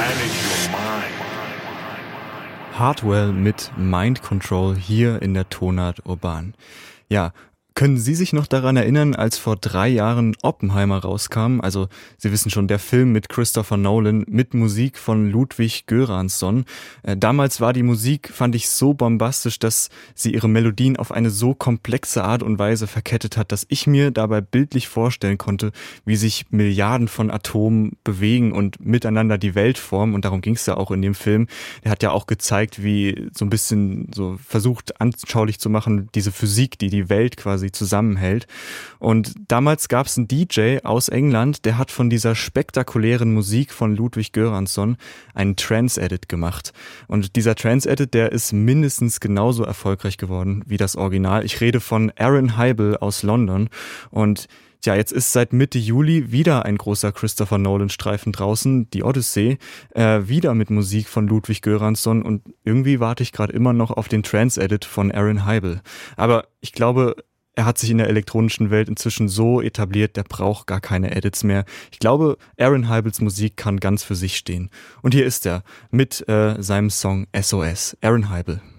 Hardwell mit Mind Control hier in der Tonart Urban. Ja, können Sie sich noch daran erinnern, als vor 3 Jahren Oppenheimer rauskam? Also, Sie wissen schon, der Film mit Christopher Nolan mit Musik von Ludwig Göransson. Damals war die Musik, fand ich, so bombastisch, dass sie ihre Melodien auf eine so komplexe Art und Weise verkettet hat, dass ich mir dabei bildlich vorstellen konnte, wie sich Milliarden von Atomen bewegen und miteinander die Welt formen. Und darum ging es ja auch in dem Film. Der hat ja auch gezeigt, wie so ein bisschen so versucht anschaulich zu machen, diese Physik, die die Welt quasi zusammenhält. Und damals gab es einen DJ aus England, der hat von dieser spektakulären Musik von Ludwig Göransson einen Trance-Edit gemacht. Und dieser Trance-Edit, der ist mindestens genauso erfolgreich geworden wie das Original. Ich rede von Aaron Heibel aus London. Und ja, jetzt ist seit Mitte Juli wieder ein großer Christopher Nolan-Streifen draußen, die Odyssey, wieder mit Musik von Ludwig Göransson, und irgendwie warte ich gerade immer noch auf den Trance-Edit von Aaron Heibel. Aber ich glaube, er hat sich in der elektronischen Welt inzwischen so etabliert, der braucht gar keine Edits mehr. Ich glaube, Aaron Heibels Musik kann ganz für sich stehen. Und hier ist er mit seinem Song SOS. Aaron Heibel.